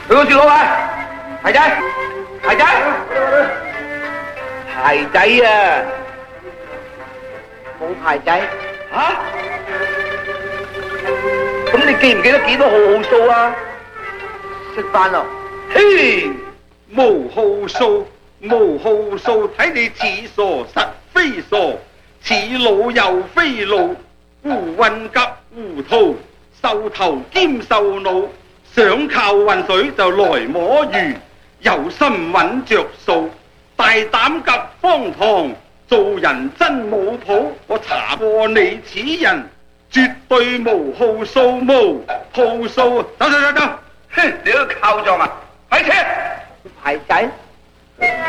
去個雪佬啊！牌仔，牌仔，牌仔啊！冇牌仔吓？咁你記唔記得幾多號數啊？食飯咯。 嘿，無號數，無號數，睇你似傻實非傻，似老又非老，胡混及糊塗，受頭兼受腦，想靠運水就來摸魚，有心揾着數，大膽及荒唐，做人真冇譜，我查過你此人，絕對無號數，無號數，走走走走， 哼，你都靠撞啊！快車！牌仔。